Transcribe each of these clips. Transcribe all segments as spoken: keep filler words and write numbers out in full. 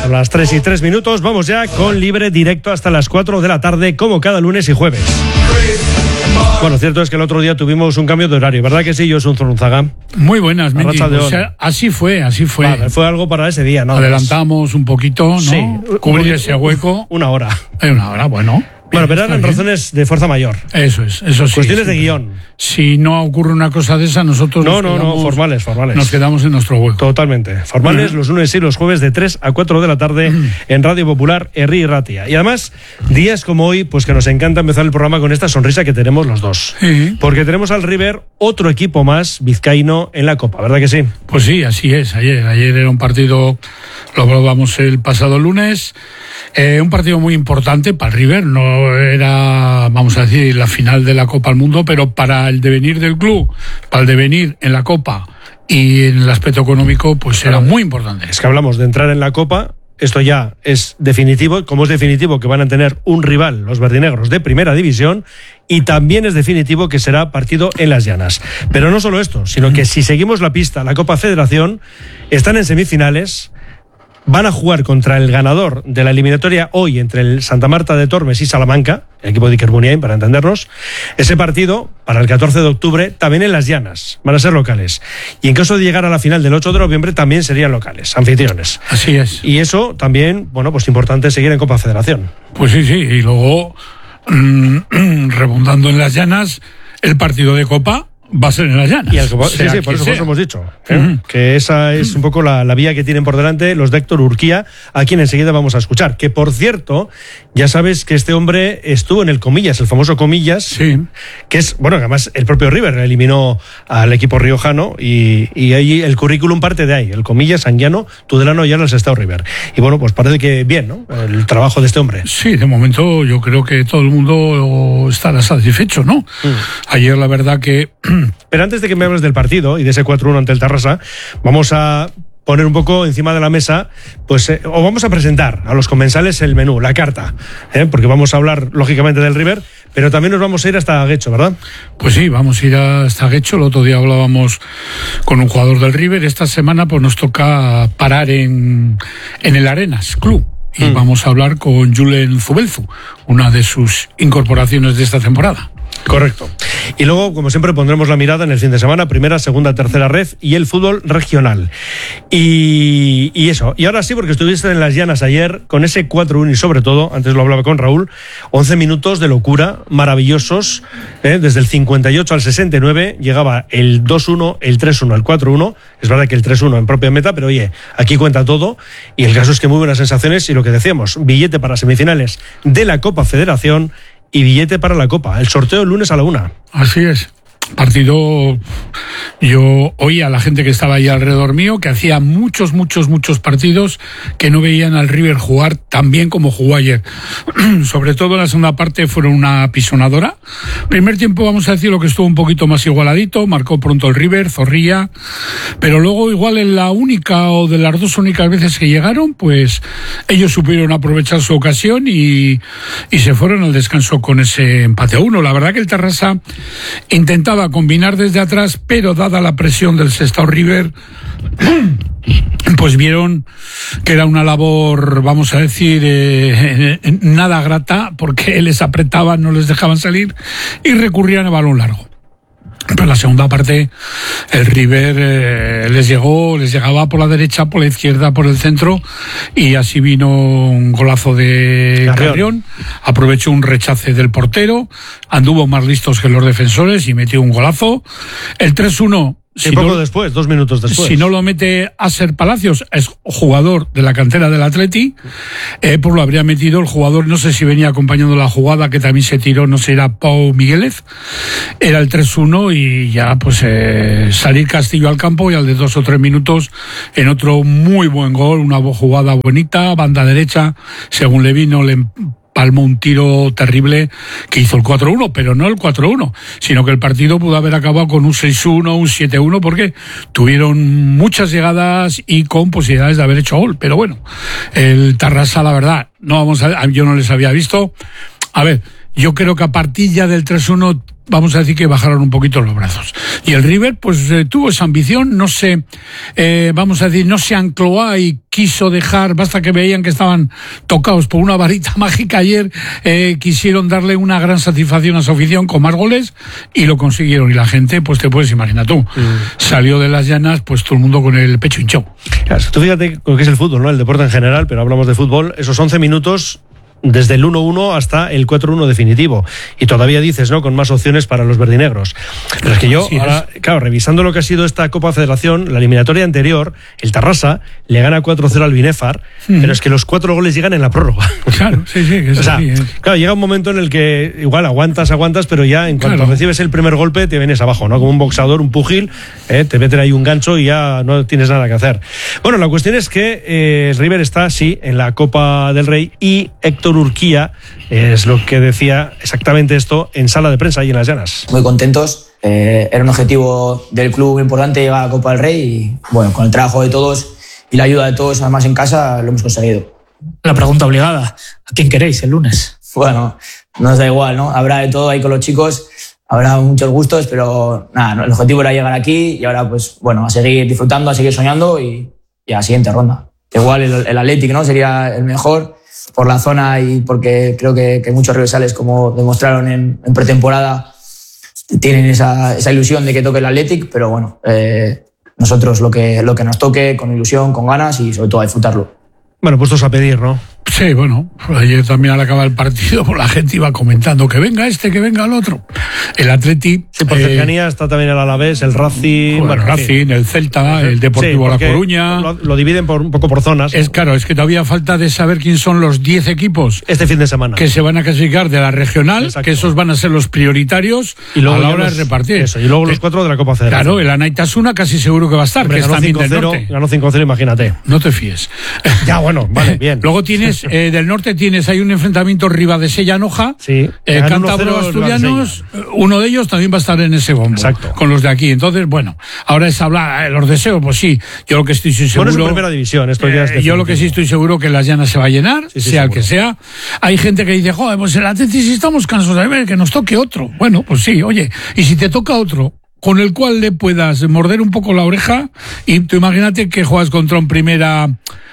A las tres y tres minutos vamos ya con Libre Directo hasta las cuatro de la tarde, como cada lunes y jueves. Bueno, cierto es que el otro día tuvimos un cambio de horario, ¿verdad que sí, Josu Zurunzaga? Muy buenas, Mendy. O sea, así fue, así fue. Vale, fue algo para ese día, ¿no? Adelantamos un poquito, ¿no? Sí. Cubrir ese hueco. Una hora. Una hora, bueno. Bueno, pero eran razones de fuerza mayor. Eso es, eso sí. Cuestiones sí, de guión. Si no ocurre una cosa de esa, nosotros No, nos no, quedamos, no, formales, formales. Nos quedamos en nuestro hueco. Totalmente. Formales, uh-huh. Los lunes y los jueves de tres a cuatro de la tarde uh-huh. en Radio Popular, Herri y Ratia. Y además, días como hoy, pues que nos encanta empezar el programa con esta sonrisa que tenemos los dos. Uh-huh. Porque tenemos al River otro equipo más vizcaíno en la Copa, ¿verdad que sí? Pues sí, así es. Ayer, ayer era un partido, lo probamos el pasado lunes. Eh, un partido muy importante para el River, no era, vamos a decir, la final de la Copa del Mundo, pero para el devenir del club, para el devenir en la Copa y en el aspecto económico, pues era muy importante. Es que hablamos de entrar en la Copa, esto ya es definitivo, como es definitivo que van a tener un rival, los verdinegros, de primera división, y también es definitivo que será partido en Las Llanas. Pero no solo esto, sino que si seguimos la pista, la Copa Federación, están en semifinales. Van a jugar contra el ganador de la eliminatoria hoy entre el Santa Marta de Tormes y Salamanca, el equipo de Iker Muniain, para entendernos. Ese partido, para el catorce de octubre, también en Las Llanas, van a ser locales. Y en caso de llegar a la final del ocho de noviembre, también serían locales, anfitriones. Así es. Y eso también, bueno, pues importante seguir en Copa Federación. Pues sí, sí, y luego, mmm, rebundando en Las Llanas, el partido de Copa va a ser en Las Llanas. Y el, sí, sí, por eso, por eso hemos dicho ¿eh? uh-huh. que esa es un poco la, la vía que tienen por delante los de Héctor Urquía, a quien enseguida vamos a escuchar. Que por cierto, ya sabes que este hombre estuvo en el Comillas, el famoso Comillas, sí. que es, bueno, que además el propio River eliminó al equipo riojano y, y ahí el currículum parte de ahí, el Comillas, Anguiano, Tudelano y ahora el Sestao River. Y bueno, pues parece que bien, ¿no? El trabajo de este hombre. Sí, de momento yo creo que todo el mundo estará satisfecho, ¿no? Uh-huh. Ayer la verdad que... Pero antes de que me hables del partido y de ese cuatro uno ante el Tarrasa, vamos a poner un poco encima de la mesa, pues, eh, o vamos a presentar a los comensales el menú, la carta, ¿eh? Porque vamos a hablar, lógicamente, del River, pero también nos vamos a ir hasta Guecho, ¿verdad? Pues sí, vamos a ir hasta Guecho. El otro día hablábamos con un jugador del River. Esta semana pues nos toca parar en, en el Arenas Club. Y mm. vamos a hablar con Julen Zubelzu, una de sus incorporaciones de esta temporada. Correcto. Y luego, como siempre, pondremos la mirada en el fin de semana, primera, segunda, tercera red y el fútbol regional. Y, y eso. Y ahora sí, porque estuviste en Las Llanas ayer con ese cuatro uno y sobre todo, antes lo hablaba con Raúl, once minutos de locura, maravillosos. ¿eh? Desde el cincuenta y ocho al sesenta y nueve llegaba el dos uno, el tres uno, el cuatro uno. Es verdad que el tres uno en propia meta, pero oye, aquí cuenta todo. Y el caso es que muy buenas sensaciones y lo que decíamos, billete para semifinales de la Copa Federación y billete para la Copa. El sorteo el lunes a la una. Así es. Partido, yo oía a la gente que estaba ahí alrededor mío que hacía muchos, muchos, muchos partidos que no veían al River jugar tan bien como jugó ayer. Sobre todo en la segunda parte fueron una pisonadora. Primer tiempo, vamos a decir, lo que estuvo un poquito más igualadito, marcó pronto el River, Zorrilla, pero luego igual en la única o de las dos únicas veces que llegaron, pues ellos supieron aprovechar su ocasión y, y se fueron al descanso con ese empate a uno. La verdad que el Tarrasa intentaba combinar desde atrás, pero dada la presión del Sestao River, pues vieron que era una labor, vamos a decir, eh, nada grata, porque les apretaban, no les dejaban salir y recurrían a balón largo. Pero en la segunda parte el River eh, les llegó, les llegaba por la derecha, por la izquierda, por el centro, y así vino un golazo de Carrión. Carrión, aprovechó un rechace del portero, anduvo más listos que los defensores y metió un golazo. El tres uno. Si y poco no, después, dos minutos después. Si no lo mete Aser Palacios, es jugador de la cantera del Atleti, eh, pues lo habría metido el jugador, no sé si venía acompañando la jugada, que también se tiró, no sé, era Pau Miguelez. Era el tres uno y ya pues eh, salir Castillo al campo y al de dos o tres minutos en otro muy buen gol, una jugada bonita, banda derecha, según le vino, le palmó un tiro terrible que hizo el cuatro uno, pero no el cuatro uno, sino que el partido pudo haber acabado con un seis uno, un siete uno, porque tuvieron muchas llegadas y con posibilidades de haber hecho gol. Pero bueno, el Tarrasa, la verdad, no vamos a, yo no les había visto. A ver, yo creo que a partir ya del tres uno vamos a decir que bajaron un poquito los brazos. Y el River, pues eh, tuvo esa ambición, no se, eh, vamos a decir, no se ancló y quiso dejar, basta que veían que estaban tocados por una varita mágica ayer, eh, quisieron darle una gran satisfacción a su afición con más goles y lo consiguieron. Y la gente, pues te puedes imaginar tú, mm. salió de las llanas, pues todo el mundo con el pecho hinchado. Claro, tú fíjate lo que es el fútbol, ¿no? El deporte en general, pero hablamos de fútbol, esos once minutos desde el uno uno hasta el cuatro uno definitivo. Y todavía dices, ¿no?, con más opciones para los verdinegros. Pero es que yo, ahora, claro, revisando lo que ha sido esta Copa Federación, la eliminatoria anterior, el Tarrasa le gana cuatro cero al Binefar, mm. pero es que los cuatro goles llegan en la prórroga. Claro, sí, sí. Que o sea, sí, eh. claro, llega un momento en el que igual aguantas, aguantas, pero ya en cuanto claro. recibes el primer golpe te vienes abajo, ¿no? Como un boxeador, un pugil, eh, te meten ahí un gancho y ya no tienes nada que hacer. Bueno, la cuestión es que eh, el River está, sí, en la Copa del Rey y Héctor Urquía es lo que decía exactamente esto en sala de prensa y en las Llanas. Muy contentos, eh, era un objetivo del club muy importante llegar a la Copa del Rey y bueno, con el trabajo de todos y la ayuda de todos además en casa lo hemos conseguido. La pregunta obligada, ¿a quién queréis el lunes? Bueno, nos da igual, ¿no? Habrá de todo ahí con los chicos, habrá muchos gustos, pero nada, el objetivo era llegar aquí y ahora pues bueno, a seguir disfrutando, a seguir soñando y, y a la siguiente ronda. Igual el, el Athletic, ¿no?, sería el mejor por la zona y porque creo que, que muchos rivales, como demostraron en, en pretemporada, tienen esa, esa ilusión de que toque el Athletic, pero bueno, eh, nosotros lo que, lo que nos toque, con ilusión, con ganas y sobre todo a disfrutarlo. Bueno, puestos a pedir, ¿no? Sí, bueno, ayer también al acabar el partido la gente iba comentando que venga este, que venga el otro. El Atleti... Sí, por cercanía eh, está también el Alavés, el Racing... Bueno, el Racing, sí. el Celta, el Deportivo sí, La Coruña... Lo, lo dividen por, un poco por zonas. Es claro, es que todavía falta de saber quién son los diez equipos... Este fin de semana. Que se van a clasificar de la regional, exacto, que esos van a ser los prioritarios y luego a la hora los, de repartir. Eso, y luego los cuatro de la Copa Federación. Claro, el Anaitasuna casi seguro que va a estar, Hombre, que es también del norte. Ganó cinco cero, imagínate. No te fíes. Ya, bueno, vale, bien. Luego tienes, eh, del norte tienes, hay un enfrentamiento Ribadesella-Noja, sí, eh, Cántabro-Asturianos, uno de ellos también va a estar en ese bombo, exacto, con los de aquí. Entonces, bueno, ahora es hablar, eh, los deseos, pues sí, yo lo que estoy seguro... Bueno, es primera división, esto ya es eh, Yo lo que sí estoy seguro que las Llanas se va a llenar, sí, sí, sea seguro. El que sea. Hay gente que dice, joder, pues el Atleti si estamos cansados de ver que nos toque otro. Bueno, pues sí, oye, y si te toca otro con el cual le puedas morder un poco la oreja, y tú imagínate que juegas contra un primera...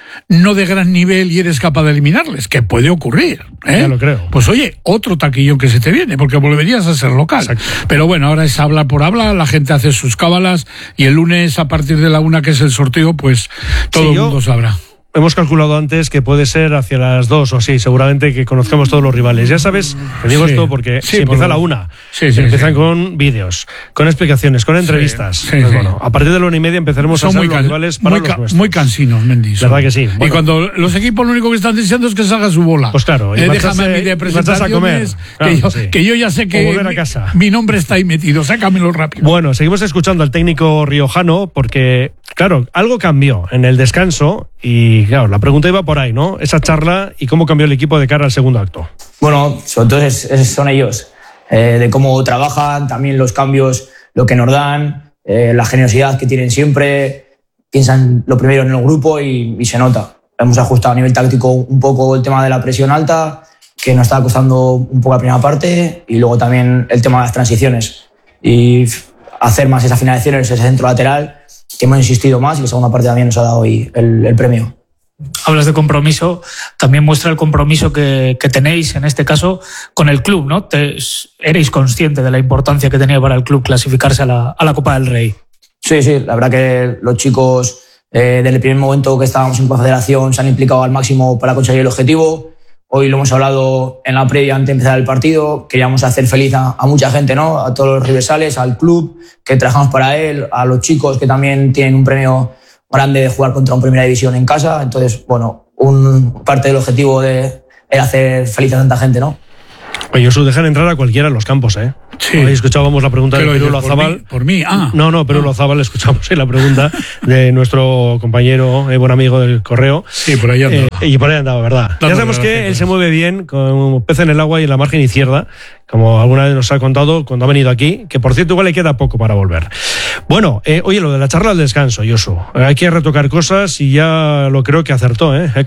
no de gran nivel y eres capaz de eliminarles, que puede ocurrir, ¿eh? Ya lo creo. Pues oye, otro taquillón que se te viene, porque volverías a ser local. Exacto. Pero bueno, ahora es hablar por hablar, la gente hace sus cábalas y el lunes a partir de la una, que es el sorteo, pues todo sí, el mundo yo... sabrá. Hemos calculado antes que puede ser hacia las dos o así, seguramente que conozcamos todos los rivales. Ya sabes, te digo sí, esto porque sí, si empieza a la una, sí, sí, empiezan sí. con vídeos, con explicaciones, con entrevistas. Sí, sí, pues bueno, a partir de la una y media empezaremos Son a ser los rivales para muy los nuestros. Muy cansinos, Mendy. La verdad que sí. Bueno. Y cuando los equipos lo único que están deseando es que salga su bola. Pues claro. Y eh, déjame a mí de presentaciones, a comer. Claro, que, yo, sí. que yo ya sé que volver a casa. Mi, mi nombre está ahí metido, sácamelo rápido. Bueno, seguimos escuchando al técnico riojano porque, claro, algo cambió en el descanso y, claro, la pregunta iba por ahí, ¿no? Esa charla y cómo cambió el equipo de cara al segundo acto. Bueno, sobre todo es, es, son ellos, eh, de cómo trabajan, también los cambios, lo que nos dan, eh, la generosidad que tienen siempre, piensan lo primero en el grupo y, y se nota. Hemos ajustado a nivel táctico un poco el tema de la presión alta, que nos estaba costando un poco la primera parte, y luego también el tema de las transiciones y hacer más esas finalizaciones, ese centro lateral, que hemos insistido más y la segunda parte también nos ha dado hoy el, el premio. Hablas de compromiso, también muestra el compromiso que, que tenéis, en este caso, con el club, ¿no? Te, erais consciente de la importancia que tenía para el club clasificarse a la, a la Copa del Rey. Sí, sí, la verdad que los chicos, eh, desde el primer momento que estábamos en Copa Federación, se han implicado al máximo para conseguir el objetivo. Hoy lo hemos hablado en la previa antes de empezar el partido. Queríamos hacer feliz a, a mucha gente, ¿no? A todos los rivales, al club, que trabajamos para él, a los chicos que también tienen un premio grande de jugar contra un Primera División en casa. Entonces, bueno, un parte del objetivo de, era hacer feliz a tanta gente, ¿no? Oye, Josu, dejan entrar a cualquiera en los campos, ¿eh? Sí. Hoy escuchábamos la pregunta Pero de Perú Lozábal. Por mí, ah. No, no, Perú Lozábal, escuchamos ¿eh? la pregunta de nuestro compañero, eh, buen amigo del correo. Sí, por ahí andaba. Eh, y por ahí andaba, ¿verdad? No, ya sabemos que él se mueve bien, con un pez en el agua y en la margen izquierda, como alguna vez nos ha contado cuando ha venido aquí, que por cierto igual le queda poco para volver. Bueno, eh, oye, lo de la charla al descanso, Josu, hay que retocar cosas y ya lo creo que acertó, ¿eh, Héctor?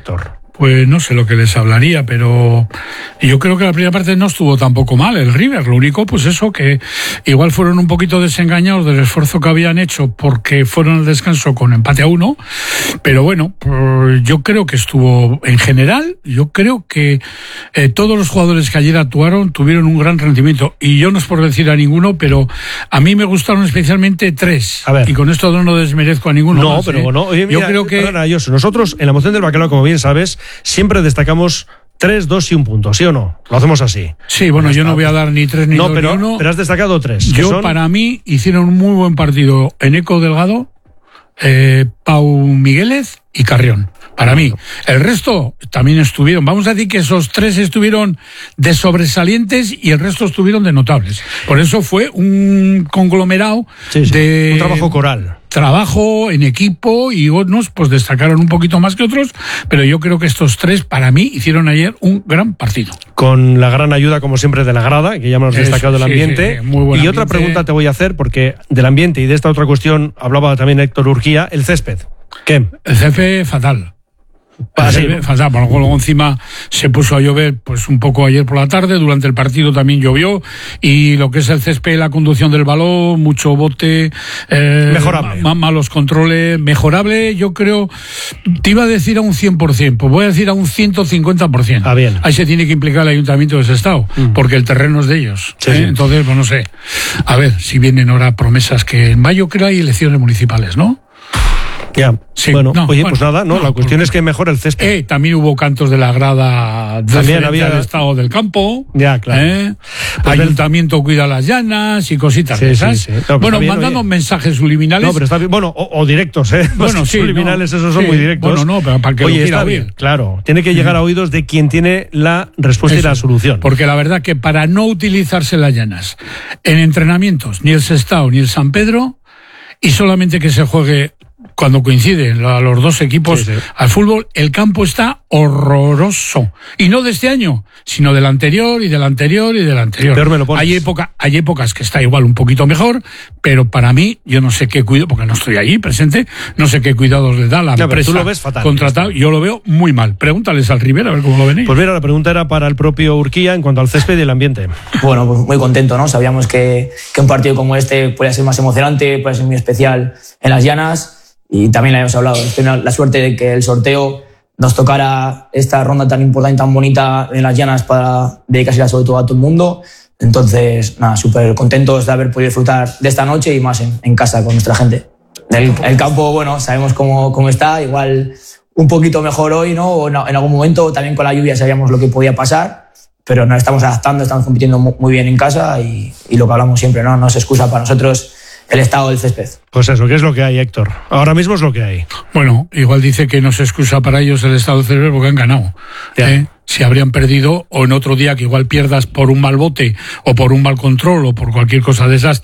pues no sé lo que les hablaría, pero yo creo que la primera parte no estuvo tampoco mal el River. Lo único, pues eso, que igual fueron un poquito desengañados del esfuerzo que habían hecho porque fueron al descanso con empate a uno, pero bueno, pues yo creo que estuvo, en general, yo creo que eh, todos los jugadores que ayer actuaron tuvieron un gran rendimiento, y yo no es por decir a ninguno, pero a mí me gustaron especialmente tres, a ver. Y con esto no desmerezco a ninguno No, más, pero ¿eh? bueno, oye, mira, yo creo que... perdona, Josu, nosotros en la moción del bacalao, como bien sabes, siempre destacamos tres, dos y un punto, ¿sí o no? Lo hacemos así. Sí, bueno, yo no voy a dar ni tres ni no, dos pero, ni uno. pero has destacado tres. Yo, son... para mí, hicieron un muy buen partido Eneco Delgado, eh, Pau Migueles y Carrión. Para mí. El resto también estuvieron. Vamos a decir que esos tres estuvieron de sobresalientes y el resto estuvieron de notables. Por eso fue un conglomerado sí, sí, de... un trabajo coral. Trabajo en equipo, y unos pues destacaron un poquito más que otros, pero yo creo que estos tres para mí hicieron ayer un gran partido. Con la gran ayuda, como siempre, de la grada, que ya hemos Eso, destacado el ambiente. Sí, sí, muy buen y ambiente. Otra pregunta te voy a hacer, porque del ambiente y de esta otra cuestión hablaba también Héctor Urquía, el césped. ¿Qué? El césped fatal. Ah, sí. Fatal. Bueno, luego encima se puso a llover pues un poco ayer por la tarde, durante el partido también llovió, y lo que es el césped, la conducción del balón, mucho bote, eh, mejorable, ma malos controles, mejorable, yo creo, te iba a decir a un cien por ciento, pues voy a decir a un ciento cincuenta por ciento. Ah, bien. Ahí se tiene que implicar el ayuntamiento de Sestao, mm. porque el terreno es de ellos. Sí, ¿eh? sí. Entonces, pues no sé, a ver si vienen ahora promesas, que en mayo creo hay elecciones municipales, ¿no? Ya, sí, bueno, no, oye, bueno, pues nada, no, no, la cuestión porque, es que mejora el césped. Eh, también hubo cantos de la grada, también había el estado del campo. Ya, claro. Eh, pues ayuntamiento el... cuida las llanas y cositas sí, de esas. Sí, sí. No, bueno, bien, mandando oye. mensajes subliminales. No, pero está bien. Bueno, o, o directos, ¿eh? Bueno, sí, subliminales, no, esos son sí, muy directos. Bueno, no, pero para que oye, lo quiera está oír. bien, claro. Tiene que llegar a oídos de quien tiene la respuesta Eso, y la solución. Porque la verdad que para no utilizarse las llanas en entrenamientos, ni el Sestao ni el San Pedro, y solamente que se juegue cuando coinciden los dos equipos sí, sí. al fútbol, el campo está horroroso. Y no de este año, sino del anterior y del anterior y del anterior. Peor me lo pones. Hay, época, hay épocas que está igual un poquito mejor, pero para mí, yo no sé qué cuidado, porque no estoy allí presente, no sé qué cuidados le da la no, empresa tú lo ves fatal, contratado. Yo lo veo muy mal. Pregúntales al Rivera a ver cómo lo ven ellos. Pues mira, la pregunta era para el propio Urquía en cuanto al césped y el ambiente. Bueno, pues muy contento, ¿no? Sabíamos que, que un partido como este podía ser más emocionante, puede ser muy especial en las llanas. Y también le habíamos hablado, tenemos la suerte de que el sorteo nos tocara esta ronda tan importante y tan bonita en las llanas para dedicársela sobre todo a todo el mundo. Entonces, nada, súper contentos de haber podido disfrutar de esta noche y más en, en casa con nuestra gente. El, el campo, bueno, sabemos cómo, cómo está, igual un poquito mejor hoy, ¿no? O en, en algún momento también con la lluvia sabíamos lo que podía pasar, pero nos estamos adaptando, estamos compitiendo muy bien en casa y, y lo que hablamos siempre, ¿no? No es excusa para nosotros el estado del césped. Pues eso, ¿qué es lo que hay, Héctor? Ahora mismo es lo que hay. Bueno, igual dice que no se excusa para ellos el estado del césped porque han ganado. ¿eh? Si habrían perdido, o en otro día que igual pierdas por un mal bote, o por un mal control, o por cualquier cosa de esas,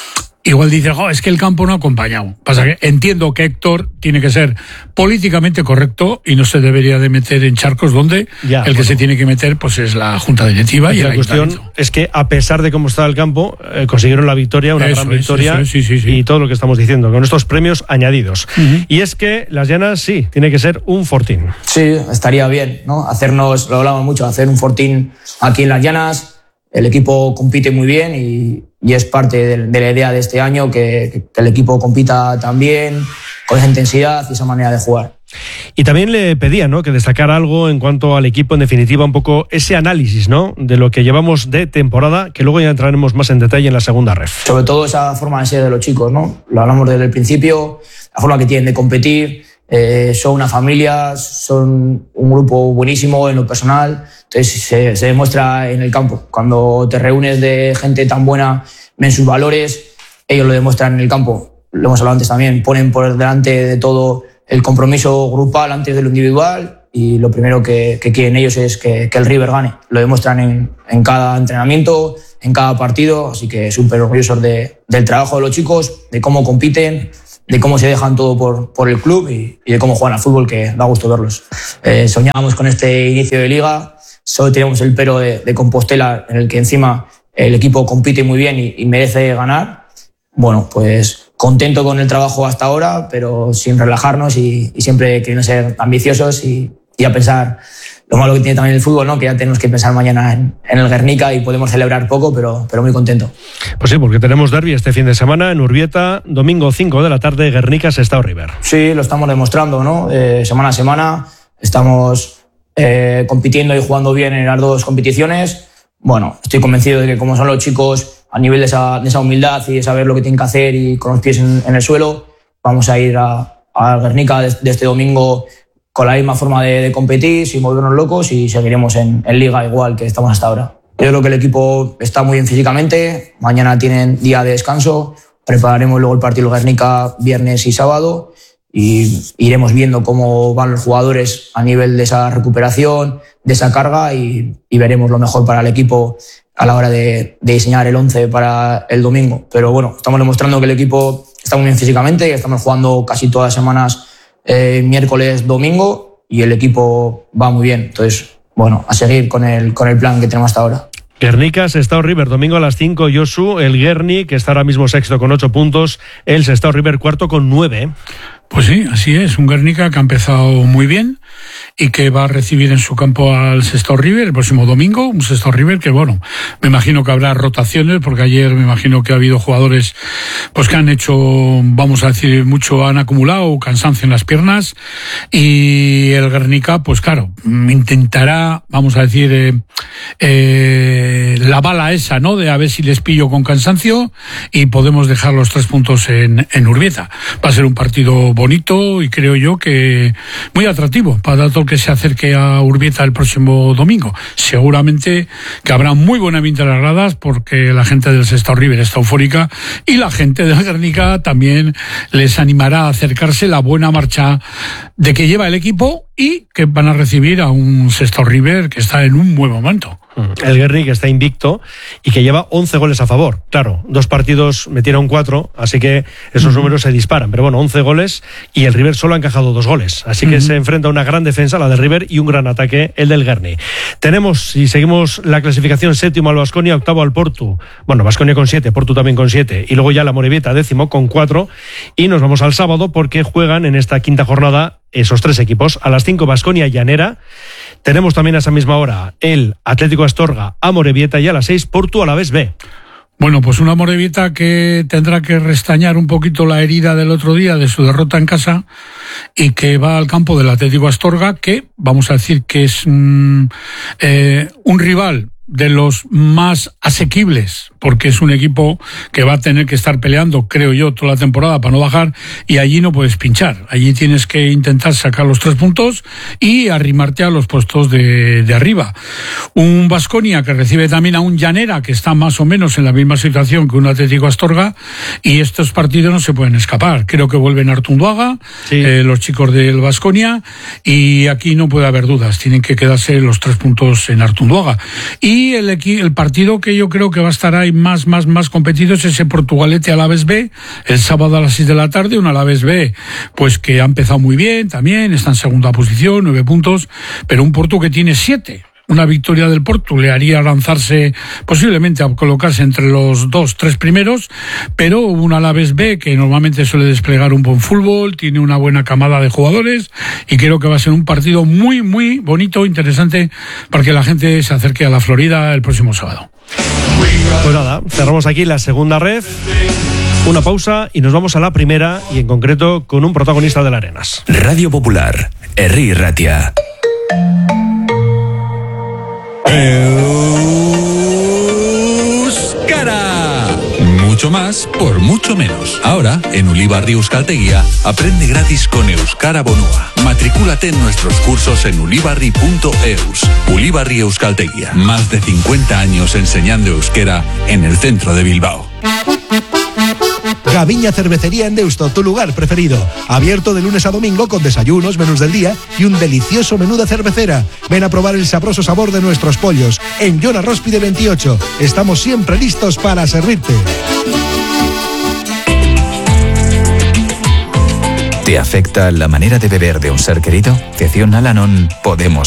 igual dice, oh, es que el campo no ha acompañado. Pasa que entiendo que Héctor tiene que ser políticamente correcto y no se debería de meter en charcos donde ya, el que bueno. se tiene que meter pues es la Junta Directiva y, y la el cuestión es que a pesar de cómo está el campo, eh, consiguieron la victoria, una eso gran es, victoria eso es, sí, sí, sí. y todo lo que estamos diciendo, con estos premios añadidos. Uh-huh. Y es que las llanas sí, tiene que ser un fortín. Sí, estaría bien, ¿no? Hacernos, lo hablamos mucho, hacer un fortín aquí en las llanas. El equipo compite muy bien y, y es parte de, de la idea de este año que, que el equipo compita también, con esa intensidad y esa manera de jugar. Y también le pedía, ¿no?, que destacara algo en cuanto al equipo, en definitiva, un poco ese análisis, ¿no?, de lo que llevamos de temporada, que luego ya entraremos más en detalle en la segunda ref. Sobre todo esa forma de ser de los chicos, ¿no? Lo hablamos desde el principio, la forma que tienen de competir. Eh, son una familia, son un grupo buenísimo en lo personal, entonces se, se demuestra en el campo. Cuando te reúnes de gente tan buena, ven sus valores, ellos lo demuestran en el campo. Lo hemos hablado antes también, ponen por delante de todo el compromiso grupal antes de lo individual y lo primero que, que quieren ellos es que, que el River gane. Lo demuestran en, en cada entrenamiento, en cada partido, así que súper orgullosos de, del trabajo de los chicos, de cómo compiten, de cómo se dejan todo por, por el club y, y de cómo juegan al fútbol, que da gusto verlos. Eh, soñábamos con este inicio de liga, solo tenemos el pero de, de Compostela, en el que encima el equipo compite muy bien y, y merece ganar. Bueno, pues contento con el trabajo hasta ahora, pero sin relajarnos y, y siempre queriendo ser ambiciosos y, y a pensar lo malo que tiene también el fútbol, ¿no? Que ya tenemos que pensar mañana en, en el Guernica y podemos celebrar poco, pero, pero muy contento. Pues sí, porque tenemos derbi este fin de semana en Urbieta, domingo cinco de la tarde, Guernica-Sestao River. Sí, lo estamos demostrando, ¿no? Eh, semana a semana estamos eh, compitiendo y jugando bien en las dos competiciones. Bueno, estoy convencido de que como son los chicos a nivel de esa, de esa humildad y de saber lo que tienen que hacer y con los pies en, en el suelo, vamos a ir a, a Guernica de, de este domingo con la misma forma de, de competir, sin volvernos locos, y seguiremos en, en Liga igual que estamos hasta ahora. Yo creo que el equipo está muy bien físicamente, mañana tienen día de descanso, prepararemos luego el partido de Guernica viernes y sábado y iremos viendo cómo van los jugadores a nivel de esa recuperación, de esa carga y, y veremos lo mejor para el equipo a la hora de, de diseñar el once para el domingo. Pero bueno, estamos demostrando que el equipo está muy bien físicamente, que estamos jugando casi todas las semanas Eh, miércoles, domingo, y el equipo va muy bien. Entonces, bueno, a seguir con el, con el plan que tenemos hasta ahora. Guernica-Sestao River, domingo a las cinco, Josu, el Guerni, que está ahora mismo sexto con ocho puntos, el Sestao River cuarto con nueve. Pues sí, así es, un Guernica que ha empezado muy bien y que va a recibir en su campo al Sestao River el próximo domingo, un Sestao River que, bueno, me imagino que habrá rotaciones, porque ayer me imagino que ha habido jugadores pues que han hecho, vamos a decir, mucho, han acumulado cansancio en las piernas, y el Guernica, pues claro, intentará, vamos a decir, eh, eh, la bala esa, ¿no?, de a ver si les pillo con cansancio y podemos dejar los tres puntos en, en Urbieta. Va a ser un partido bonito y creo yo que muy atractivo para todo el que se acerque a Urbieta el próximo domingo. Seguramente que habrá muy buen ambiente en las gradas, porque la gente del Sestao River está eufórica y la gente de Guernica también les animará a acercarse la buena marcha de que lleva el equipo y que van a recibir a un Sestao River que está en un buen momento. El Guernica está invicto y que lleva once goles a favor. Claro, dos partidos metieron cuatro, así que esos uh-huh. números se disparan. Pero bueno, once goles y el River solo ha encajado dos goles. Así que uh-huh. se enfrenta a una gran defensa, la del River, y un gran ataque, el del Guerni. Tenemos, si seguimos la clasificación, séptimo al Baskonia, octavo al Portu. Bueno, Baskonia con siete, Portu también con siete. Y luego ya la Amorebieta, décimo, con cuatro. Y nos vamos al sábado porque juegan en esta quinta jornada esos tres equipos. A las cinco, Baskonia y Llanera. Tenemos también a esa misma hora el Atlético Astorga, Amorebieta, y a las seis, Portu Alavés B. Bueno, pues una Amorebieta que tendrá que restañar un poquito la herida del otro día de su derrota en casa y que va al campo del Atlético Astorga, que vamos a decir que es mm, eh, un rival de los más asequibles, porque es un equipo que va a tener que estar peleando, creo yo, toda la temporada para no bajar, y allí no puedes pinchar. Allí tienes que intentar sacar los tres puntos y arrimarte a los puestos de, de arriba. Un Baskonia que recibe también a un Llanera que está más o menos en la misma situación que un Atlético Astorga, y estos partidos no se pueden escapar. Creo que vuelven a Artunduaga, sí. eh, los chicos del Baskonia, y aquí no puede haber dudas, tienen que quedarse los tres puntos en Artunduaga. Y Y el, el partido que yo creo que va a estar ahí más, más, más competido es ese Portugalete Alavés B, el sábado a las seis de la tarde, un Alavés B, pues que ha empezado muy bien también, está en segunda posición, nueve puntos, pero un Porto que tiene siete. Una victoria del Porto le haría lanzarse posiblemente a colocarse entre los dos, tres primeros, pero un Alavés B que normalmente suele desplegar un buen fútbol, tiene una buena camada de jugadores, y creo que va a ser un partido muy, muy bonito, interesante, para que la gente se acerque a la Florida el próximo sábado. Pues nada, cerramos aquí la segunda red, una pausa y nos vamos a la primera, y en concreto con un protagonista de la Arenas. Radio Popular, Herri Ratia. Euskara. Mucho más por mucho menos. Ahora, en Ulibarri Euskaltegia, aprende gratis con Euskara Bonua. Matricúlate en nuestros cursos en ulibarri punto eus. Ulibarri Euskaltegia. Más de cincuenta años enseñando euskera en el centro de Bilbao. Gaviña Cervecería en Deusto, tu lugar preferido. Abierto de lunes a domingo con desayunos, menús del día y un delicioso menú de cervecera. Ven a probar el sabroso sabor de nuestros pollos. En Yona Róspide veintiocho. Estamos siempre listos para servirte. ¿Te afecta la manera de beber de un ser querido? Cecion Alanon podemos